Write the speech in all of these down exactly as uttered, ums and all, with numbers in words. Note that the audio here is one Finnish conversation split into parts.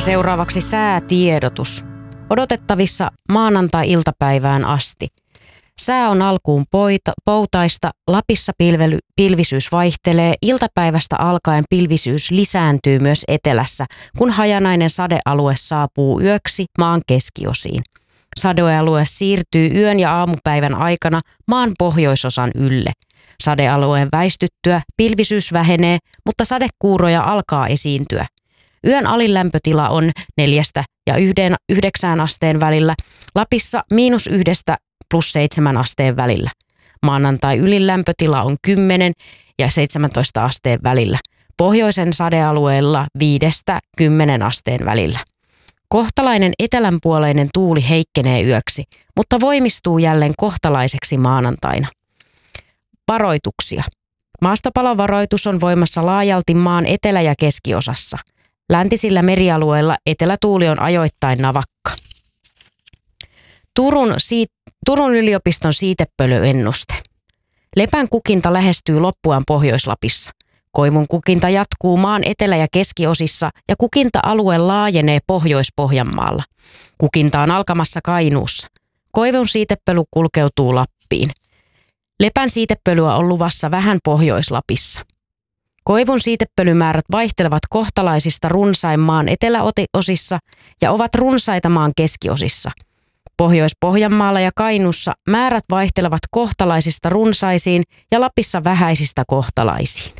Ja seuraavaksi säätiedotus. Odotettavissa maanantai-iltapäivään asti. Sää on alkuun poita, poutaista, Lapissa pilvely, pilvisyys vaihtelee, iltapäivästä alkaen pilvisyys lisääntyy myös etelässä, kun hajanainen sadealue saapuu yöksi maan keskiosiin. Sadealue siirtyy yön ja aamupäivän aikana maan pohjoisosan ylle. Sadealueen väistyttyä pilvisyys vähenee, mutta sadekuuroja alkaa esiintyä. Yön alinlämpötila on neljästä ja yhden, yhdeksään asteen välillä, Lapissa miinus yhdestä plus seitsemän asteen välillä. Maanantai ylilämpötila on kymmenen ja seitsemäntoista asteen välillä. Pohjoisen sadealueella viidestä kymmenen asteen välillä. Kohtalainen etelänpuoleinen tuuli heikkenee yöksi, mutta voimistuu jälleen kohtalaiseksi maanantaina. Varoituksia. Maastopalovaroitus on voimassa laajalti maan etelä- ja keskiosassa. Läntisillä merialueilla etelätuuli on ajoittain navakka. Turun, siit, Turun yliopiston siitepölyennuste. Lepän kukinta lähestyy loppuaan Pohjois-Lapissa. Koivun kukinta jatkuu maan etelä- ja keskiosissa ja kukinta-alue laajenee Pohjois-Pohjanmaalla. Kukinta on alkamassa Kainuussa. Koivun siitepöly kulkeutuu Lappiin. Lepän siitepölyä on luvassa vähän Pohjois-Lapissa. Koivun siitepölymäärät vaihtelevat kohtalaisista runsain maan eteläosissa ja ovat runsaita maan keskiosissa. Pohjois-Pohjanmaalla ja Kainuussa määrät vaihtelevat kohtalaisista runsaisiin ja Lapissa vähäisistä kohtalaisiin.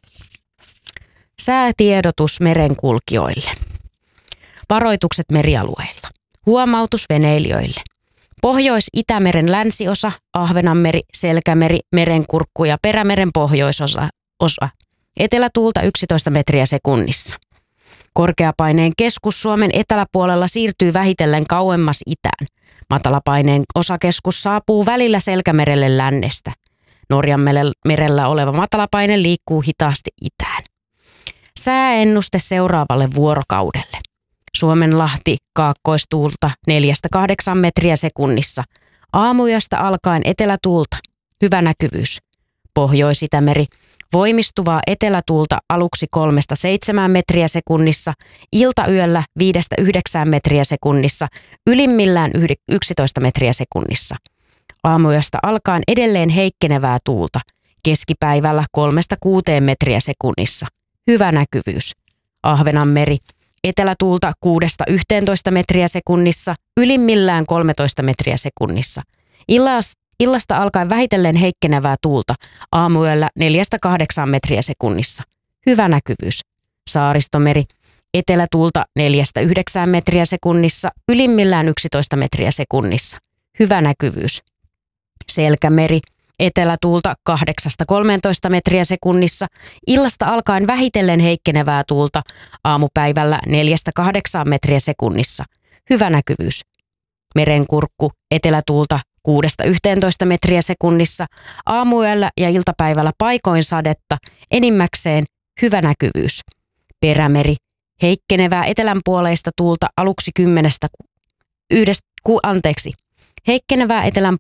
Säätiedotus merenkulkijoille. Varoitukset merialueilla. Huomautus veneilijöille. Pohjois-Itämeren länsiosa, Ahvenanmeri, Selkämeri, Merenkurkku ja Perämeren pohjoisosa. Osa. Etelätuulta yksitoista metriä sekunnissa. Korkeapaineen keskus Suomen eteläpuolella siirtyy vähitellen kauemmas itään. Matalapaineen osakeskus saapuu välillä Selkämerelle lännestä. Norjan merellä oleva matalapaine liikkuu hitaasti itään. Sääennuste seuraavalle vuorokaudelle. Suomenlahti kaakkoistuulta neljästä kahdeksaan metriä sekunnissa. Aamuyöstä alkaen etelätuulta. Hyvä näkyvyys. Pohjois-Itämeri. Voimistuvaa etelätuulta aluksi kolmesta seitsemään metriä sekunnissa, iltayöllä viidestä yhdeksään metriä sekunnissa, ylimmillään yksitoista metriä sekunnissa. Aamuyöstä alkaen edelleen heikkenevää tuulta, keskipäivällä kolmesta kuuteen metriä sekunnissa. Hyvä näkyvyys. Ahvenanmeri, etelätuulta kuudesta yhteentoista metriä sekunnissa, ylimmillään kolmetoista metriä sekunnissa. Illasta Illasta alkaen vähitellen heikkenevää tuulta, aamuyöllä neljästä kahdeksaan metriä sekunnissa. Hyvä näkyvyys. Saaristomeri, etelätuulta neljästä yhdeksään metriä sekunnissa, ylimmillään yksitoista metriä sekunnissa. Hyvä näkyvyys. Selkämeri, etelätuulta kahdeksasta kolmeentoista metriä sekunnissa, illasta alkaen vähitellen heikkenevää tuulta, aamupäivällä neljästä kahdeksaan metriä sekunnissa. Hyvä näkyvyys. Merenkurkku, etelätuulta kuudesta yhteentoista metriä sekunnissa, aamuyöllä ja iltapäivällä paikoin sadetta, enimmäkseen hyvä näkyvyys. Perämeri, heikkenevää etelänpuoleista tuulta aluksi kymmenestä, yhdestä, ku, anteeksi, heikkenevää etelän,